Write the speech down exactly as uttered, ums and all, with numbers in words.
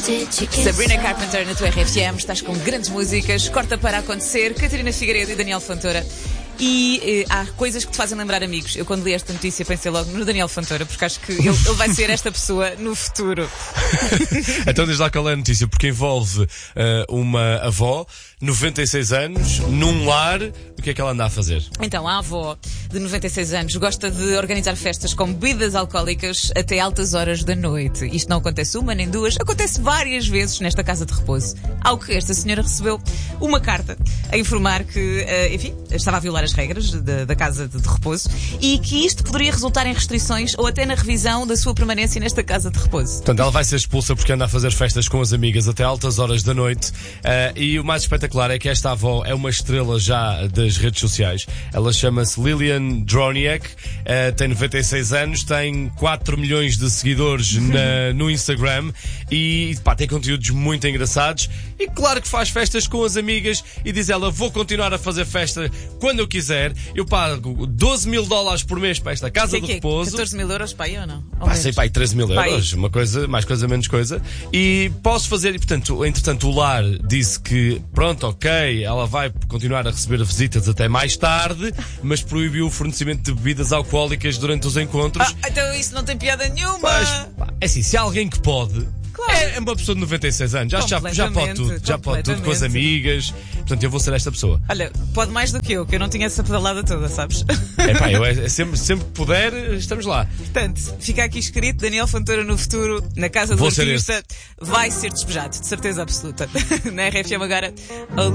Sabrina Carpenter na tua R F M, estás com grandes músicas, corta para acontecer, Catarina Figueiredo e Daniel Fontoura. E eh, há coisas que te fazem lembrar amigos. Eu, quando li esta notícia, pensei logo no Daniel Fontoura, porque acho que ele, ele vai ser esta pessoa no futuro. Então diz lá qual é a notícia, porque envolve uh, uma avó, noventa e seis anos, num lar. O que é que ela anda a fazer? Então, a avó de noventa e seis anos gosta de organizar festas com bebidas alcoólicas até altas horas da noite. Isto não acontece uma nem duas, acontece várias vezes nesta casa de repouso. Ao que esta senhora recebeu uma carta a informar que, uh, enfim, estava a violar as regras de, da casa de, de repouso e que isto poderia resultar em restrições ou até na revisão da sua permanência nesta casa de repouso. Portanto, ela vai ser expulsa porque anda a fazer festas com as amigas até altas horas da noite. Uh, e o mais espetacular é que esta avó é uma estrela já das redes sociais. Ela chama-se Lilian Droniak, uh, tem noventa e seis anos, tem quatro milhões de seguidores na, no Instagram e pá, tem conteúdos muito engraçados e claro que faz festas com as amigas e diz ela, vou continuar a fazer festa quando eu quiser, eu pago doze mil dólares por mês para esta casa de repouso. catorze mil euros para aí ou não? Pá, sei, pá, treze mil euros, uma coisa, mais coisa, menos coisa. E posso fazer, e portanto, entretanto, o lar disse que, pronto, ok, ela vai continuar a receber visitas até mais tarde, mas proibiu o fornecimento de bebidas alcoólicas durante os encontros. Ah, então isso não tem piada nenhuma. Mas, pá, é assim, se há alguém que pode. Claro. É uma pessoa de noventa e seis anos, já, já, já pode tudo, já pode tudo com as amigas. Portanto, eu vou ser esta pessoa. Olha, pode mais do que eu, que eu não tinha essa pedalada toda, sabes? É pá, eu é, sempre, sempre que puder, estamos lá. Portanto, fica aqui escrito: Daniel Fontoura no futuro, na casa do Vou ser artista, vai ser despejado, de certeza absoluta. Na R F M agora.